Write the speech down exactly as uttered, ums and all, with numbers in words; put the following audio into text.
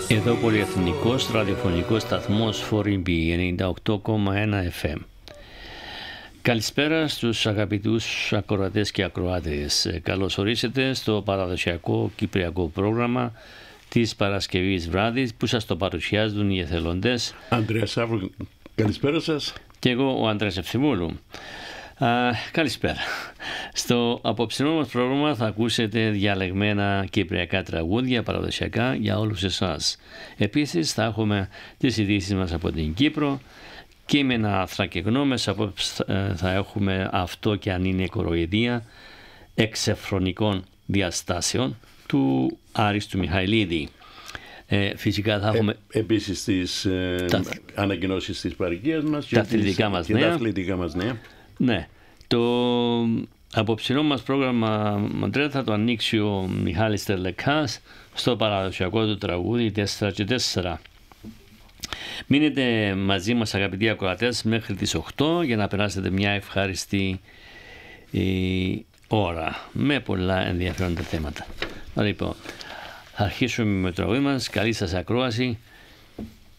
Εδώ πολυεθνικός ραδιοφωνικός σταθμός φορ ι μπι ενενήντα οκτώ κόμμα ένα εφ εμ. Καλησπέρα στους αγαπητούς ακροατές και ακροάτριες. Καλώς ορίσετε στο παραδοσιακό κυπριακό πρόγραμμα της Παρασκευής βράδυ που σας το παρουσιάζουν οι εθελοντές Ανδρέας Σάββου, καλησπέρα σας. Και εγώ ο Ανδρέας Ευθυμούλου. Α, καλησπέρα. Στο απόψινό μας πρόγραμμα θα ακούσετε διαλεγμένα κυπριακά τραγούδια παραδοσιακά για όλους εσάς. Επίσης θα έχουμε τις ειδήσεις μας από την Κύπρο, κείμενα θρακεγνώμες, απόψε θα έχουμε αυτό και αν είναι κοροϊδία εξεφρονικών διαστάσεων του Άριστου Μιχαηλίδη. Ε, φυσικά θα έχουμε ε, επίσης τις ε, τα... ανακοινώσεις της παροικίας μας τα αθλητικά μας νέα. Τα αθλητικά μας νέα. Ναι, το απόψινό μας πρόγραμμα Μαντρέα θα το ανοίξει ο Μιχάλης Τερλεκάς στο παραδοσιακό του τραγούδι τέσσερα και τέσσερα. Μείνετε μαζί μας αγαπητοί ακροατές μέχρι τις οκτώ για να περάσετε μια ευχάριστη ε, ώρα με πολλά ενδιαφέροντα θέματα. Λοιπόν, θα αρχίσουμε με το τραγούδι μας. Καλή σας ακρόαση